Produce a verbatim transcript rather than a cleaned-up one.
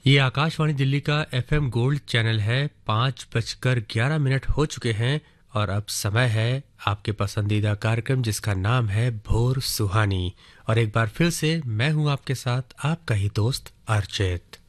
ये आकाशवाणी दिल्ली का FM gold channel है। पाँच बजकर ग्यारह मिनट हो चुके हैं और अब समय है आपके पसंदीदा कार्यक्रम जिसका नाम है भोर सुहानी। और एक बार फिर से मैं हूं आपके साथ आपका ही दोस्त अर्चित।